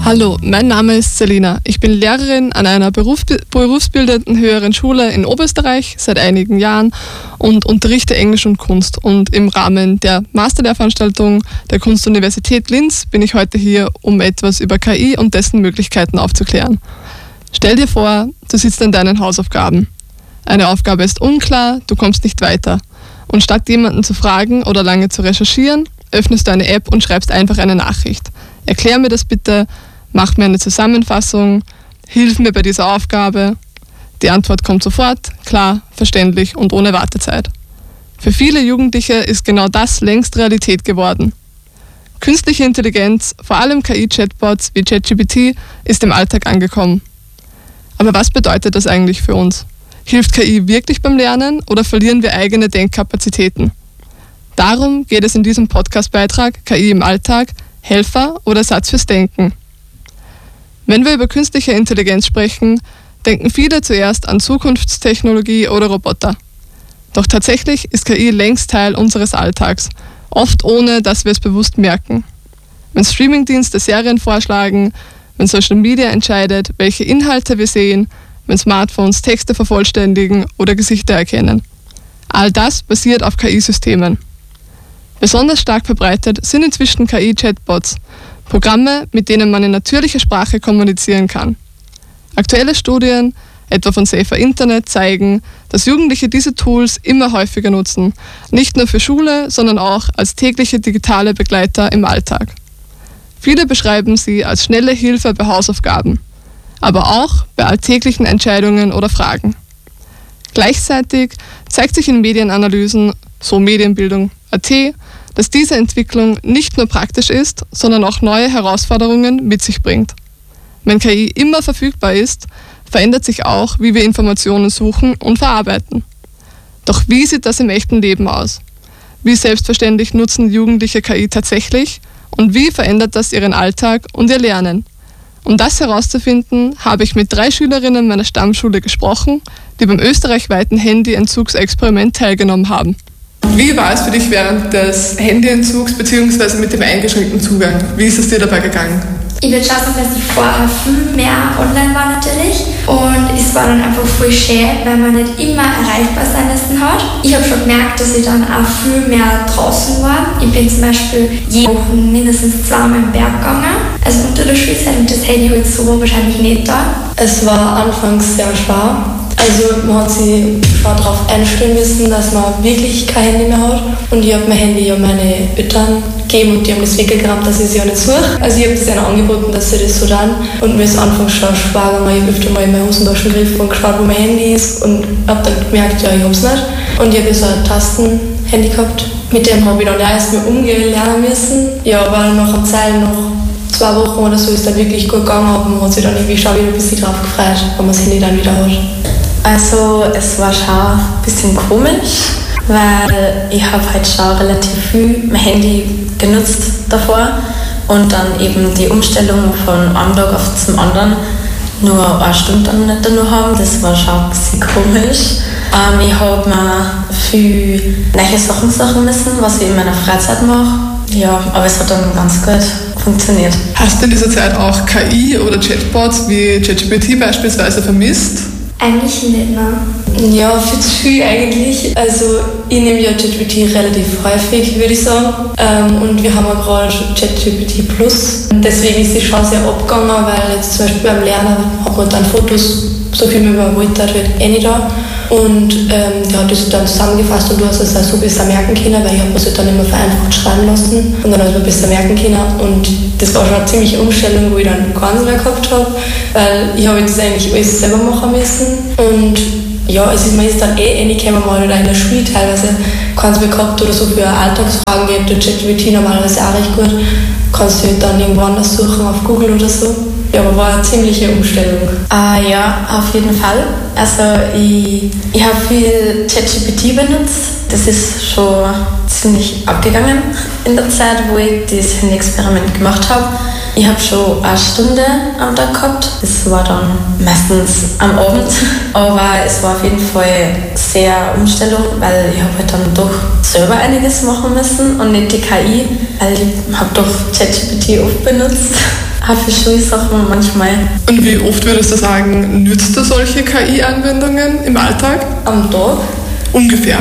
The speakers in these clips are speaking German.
Hallo, mein Name ist Selina. Ich bin Lehrerin an einer berufsbildenden höheren Schule in Oberösterreich seit einigen Jahren und unterrichte Englisch und Kunst. Und im Rahmen der Masterlehrveranstaltung der Kunstuniversität Linz bin ich heute hier, um etwas über KI und dessen Möglichkeiten aufzuklären. Stell dir vor, du sitzt an deinen Hausaufgaben. Eine Aufgabe ist unklar, du kommst nicht weiter. Und statt jemanden zu fragen oder lange zu recherchieren, öffnest du eine App und schreibst einfach eine Nachricht. Erklär mir das bitte, mach mir eine Zusammenfassung, hilf mir bei dieser Aufgabe. Die Antwort kommt sofort, klar, verständlich und ohne Wartezeit. Für viele Jugendliche ist genau das längst Realität geworden. Künstliche Intelligenz, vor allem KI-Chatbots wie ChatGPT, ist im Alltag angekommen. Aber was bedeutet das eigentlich für uns? Hilft KI wirklich beim Lernen oder verlieren wir eigene Denkkapazitäten? Darum geht es in diesem Podcast-Beitrag KI im Alltag, Helfer oder Ersatz fürs Denken. Wenn wir über künstliche Intelligenz sprechen, denken viele zuerst an Zukunftstechnologie oder Roboter. Doch tatsächlich ist KI längst Teil unseres Alltags, oft ohne, dass wir es bewusst merken. Wenn Streamingdienste Serien vorschlagen, wenn Social Media entscheidet, welche Inhalte wir sehen, wenn Smartphones Texte vervollständigen oder Gesichter erkennen. All das basiert auf KI-Systemen. Besonders stark verbreitet sind inzwischen KI-Chatbots, Programme, mit denen man in natürlicher Sprache kommunizieren kann. Aktuelle Studien, etwa von Safer Internet, zeigen, dass Jugendliche diese Tools immer häufiger nutzen, nicht nur für Schule, sondern auch als tägliche digitale Begleiter im Alltag. Viele beschreiben sie als schnelle Hilfe bei Hausaufgaben, aber auch bei alltäglichen Entscheidungen oder Fragen. Gleichzeitig zeigt sich in Medienanalysen, so Medienbildung.at, dass diese Entwicklung nicht nur praktisch ist, sondern auch neue Herausforderungen mit sich bringt. Wenn KI immer verfügbar ist, verändert sich auch, wie wir Informationen suchen und verarbeiten. Doch wie sieht das im echten Leben aus? Wie selbstverständlich nutzen Jugendliche KI tatsächlich und wie verändert das ihren Alltag und ihr Lernen? Um das herauszufinden, habe ich mit 3 Schülerinnen meiner Stammschule gesprochen, die beim österreichweiten Handyentzugsexperiment teilgenommen haben. Wie war es für dich während des Handyentzugs bzw. mit dem eingeschränkten Zugang? Wie ist es dir dabei gegangen? Ich würde schon sagen, dass ich vorher viel mehr online war natürlich und es war dann einfach voll schön, weil man nicht immer erreichbar sein lassen hat. Ich habe schon gemerkt, dass ich dann auch viel mehr draußen war. Ich bin zum Beispiel jede Woche mindestens 2-mal im Berg gegangen, also unter der Schulzeit, und das hätte ich halt so wahrscheinlich nicht da. Es war anfangs sehr schwer. Also man hat sich schon darauf einstellen müssen, dass man wirklich kein Handy mehr hat. Und ich habe mein Handy ja meine Eltern gegeben und die haben das weggegraben, dass ich sie ja nicht suche. Also ich habe das ihnen angeboten, dass sie das so tun. Und mir ist anfangs schon schwer gegangen. Ich habe öfter mal in meine Hosentaschen gegriffen und geschaut, wo mein Handy ist. Und habe dann gemerkt, ja, ich habe es nicht. Und ich habe so ein Tastenhandy gehabt. Mit dem habe ich dann erst mal umgehen lernen müssen. Ja, aber nach einer Zeit, nach 2 Wochen oder so, ist dann wirklich gut gegangen. Und man hat sich dann irgendwie schon wieder ein bisschen drauf gefreut, wenn man das Handy dann wieder hat. Also es war schon ein bisschen komisch, weil ich habe halt schon relativ viel mein Handy genutzt davor und dann eben die Umstellung von einem Tag auf zum anderen nur 1 Stunde dann nicht nur haben, das war schon ein bisschen komisch. Ich habe mir viel neue Sachen suchen müssen, was ich in meiner Freizeit mache. Ja, aber es hat dann ganz gut funktioniert. Hast du in dieser Zeit auch KI oder Chatbots wie ChatGPT beispielsweise vermisst? Eigentlich nicht mehr. Ja, viel zu viel eigentlich. Also ich nehme ja ChatGPT relativ häufig, würde ich sagen. Und wir haben ja gerade ChatGPT Plus. Deswegen ist die Chance ja abgegangen, weil jetzt zum Beispiel beim Lernen hat man dann Fotos, so viel wie man wollte, halt nicht da. Und der hat das dann zusammengefasst und du hast es auch so besser merken können, weil ich habe es dann immer vereinfacht schreiben lassen und dann habe ich es besser merken können. Und das war schon eine ziemliche Umstellung, wo ich dann keins mehr gehabt habe, weil ich habe das eigentlich alles selber machen müssen. Und ja, man ist dann reingekommen, man hat in der Schule teilweise keins mehr gehabt oder so für Alltagsfragen geht der ChatGPT normalerweise auch recht gut. Kannst du halt dann irgendwo anders suchen, auf Google oder so. Ja, aber war eine ziemliche Umstellung. Ja, auf jeden Fall. Also ich habe viel ChatGPT benutzt. Das ist schon ziemlich abgegangen in der Zeit, wo ich das Handy-Experiment gemacht habe. Ich habe schon 1 Stunde am Tag gehabt. Das war dann meistens am Abend. Aber es war auf jeden Fall sehr Umstellung, weil ich habe halt dann doch selber einiges machen müssen und nicht die KI, weil ich habe doch ChatGPT oft benutzt. für Schulsachen manchmal. Und wie oft würdest du sagen, nützt du solche KI-Anwendungen im Alltag? Am Tag? Ungefähr.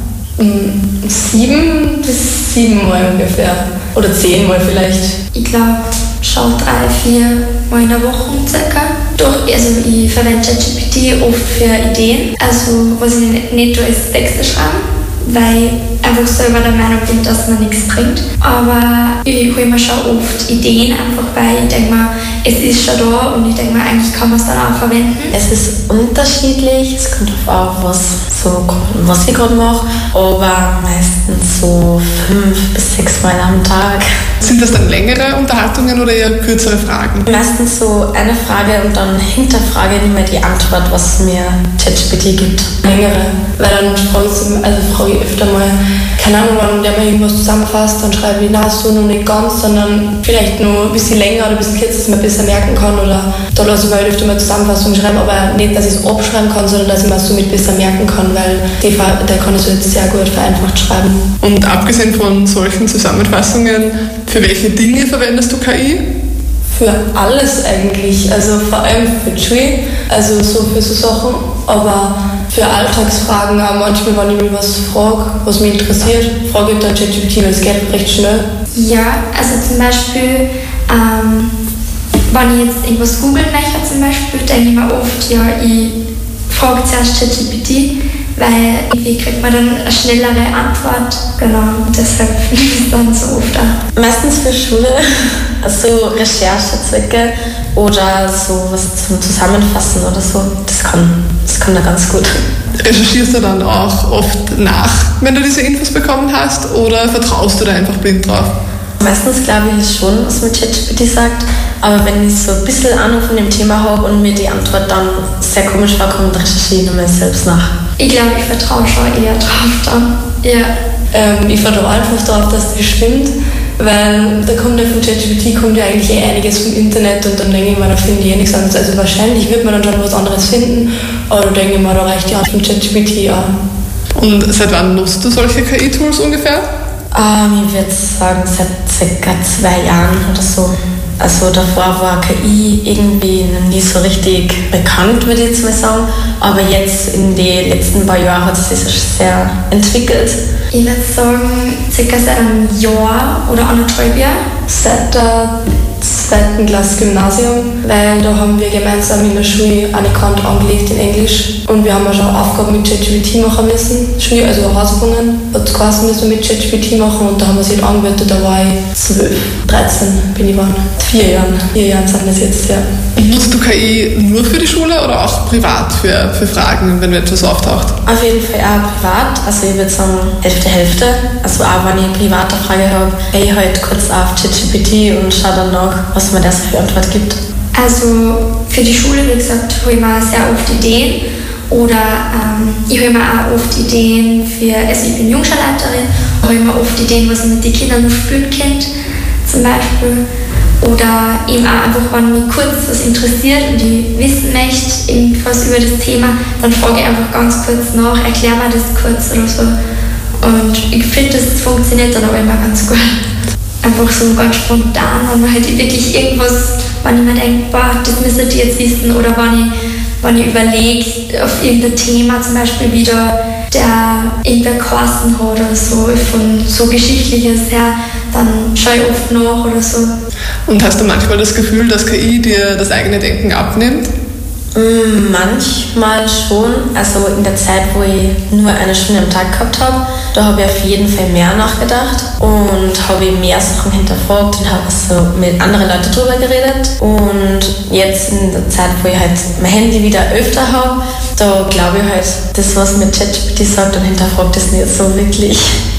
7 bis 7 Mal ungefähr. Oder 10 Mal vielleicht. Ich glaube, schon 3-4 Mal in der Woche circa. Also ich verwende ChatGPT oft für Ideen. Also was ich nicht tue, ist Texte schreiben, weil ich einfach selber der Meinung bin, dass man nichts bringt. Aber ich hole mir schon oft Ideen, einfach weil ich denke mir, es ist schon da und ich denke mir, eigentlich kann man es dann auch verwenden. Es ist unterschiedlich, es kommt darauf an, was ich gerade mache, aber meistens so 5 bis 6 Mal am Tag. Sind das dann längere Unterhaltungen oder eher kürzere Fragen? Meistens so eine Frage und dann hinterfrage ich mir die Antwort, was mir ChatGPT gibt. Längere, weil dann frage ich öfter mal, keine Ahnung, wann der mal irgendwas zusammenfasst, dann schreibe ich, na, so noch nicht ganz, sondern vielleicht nur ein bisschen länger oder ein bisschen kürzer, dass man besser merken kann, oder da lasse ich mal öfter mal Zusammenfassungen schreiben, aber nicht, dass ich es abschreiben kann, sondern dass ich mir es somit besser merken kann, weil der kann es jetzt sehr gut vereinfacht schreiben. Und abgesehen von solchen Zusammenfassungen, für welche Dinge verwendest du KI? Für alles eigentlich, also vor allem für die Schule, also so für so Sachen, aber für Alltagsfragen auch manchmal, wenn ich mich was frage, was mich interessiert, frage ich dann ChatGPT, weil es geht recht schnell. Ja, also zum Beispiel, wenn ich jetzt irgendwas googeln möchte zum Beispiel, denke ich mir oft, ja, ich frage zuerst ChatGPT, weil irgendwie kriegt man dann eine schnellere Antwort. Genau, deshalb nehme ich es dann so oft an. Meistens für Schule, also Recherchezwecke oder so was zum Zusammenfassen oder so. Das kann da ganz gut. Recherchierst du dann auch oft nach, wenn du diese Infos bekommen hast, oder vertraust du da einfach blind drauf? Meistens glaube ich schon, was mir ChatGPT sagt, aber wenn ich so ein bisschen Ahnung von dem Thema habe und mir die Antwort dann sehr komisch vorkommt, recherchiere ich nochmal selbst nach. Ich glaube, ich vertraue schon eher drauf dann. Ja. Ich vertraue einfach darauf, dass das stimmt, weil da kommt ja von ChatGPT eigentlich einiges vom Internet und dann denke ich mir, da finde ich nichts anderes. Also wahrscheinlich wird man dann schon was anderes finden, aber da denke ich mir, da reicht die Art von ChatGPT an. Und seit wann nutzt du solche KI-Tools ungefähr? Ich würde sagen, seit ca. 2 Jahren oder so. Also davor war KI irgendwie noch nie so richtig bekannt, würde ich jetzt mal sagen. Aber jetzt in den letzten paar Jahren hat es sich sehr entwickelt. Ich würde sagen, circa seit einem Jahr oder 1,5 Jahren. Seit der 2. Klasse Gymnasium, weil da haben wir gemeinsam in der Schule eine Kant angelegt in Englisch und wir haben auch schon Aufgaben mit ChatGPT machen müssen, also Hausübungen, hat es geheißen, müssen wir mit ChatGPT machen und da haben wir es halt angewendet, da war ich 12, 13 bin ich geworden. 4 Jahren sind das jetzt, ja. Und nutzt du KI nur für die Schule oder auch privat für Fragen, wenn etwas auftaucht? Auf jeden Fall auch privat, also ich würde sagen Hälfte. Also auch wenn ich eine private Frage habe, gehe ich halt kurz auf ChatGPT und schaue dann nach, was mir das für Antwort gibt. Also für die Schule, wie gesagt, hole ich mir sehr oft Ideen. Oder ich hole mir auch oft Ideen also ich bin Jungschulleiterin, hole mir oft Ideen, was ich mit den Kindern noch spielen kann, zum Beispiel. Oder eben auch einfach, wenn mich kurz was interessiert und ich wissen möchte, irgendwas über das Thema, dann frage ich einfach ganz kurz nach, erkläre mir das kurz oder so. Und ich finde, das funktioniert dann auch immer ganz gut. Einfach so ganz spontan, wenn man halt wirklich irgendwas, wenn ich mir denke, boah, das müsstet ihr jetzt wissen, oder wenn ich überlege, auf irgendein Thema zum Beispiel wieder, der irgendwer geheißen hat oder so, von so Geschichtliches her, dann schaue ich oft nach oder so. Und hast du manchmal das Gefühl, dass KI dir das eigene Denken abnimmt? Manchmal schon. Also in der Zeit, wo ich nur eine Stunde am Tag gehabt habe, da habe ich auf jeden Fall mehr nachgedacht und habe mehr Sachen hinterfragt und habe so mit anderen Leuten drüber geredet. Und jetzt in der Zeit, wo ich halt mein Handy wieder öfter habe, da glaube ich halt, das, was mir ChatGPT sagt, und hinterfragt das nicht so wirklich.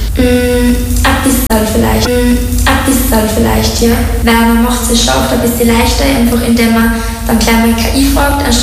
Ein bisschen vielleicht, ja. Weil man macht es schon oft ein bisschen leichter, einfach indem man dann gleich mal KI fragt,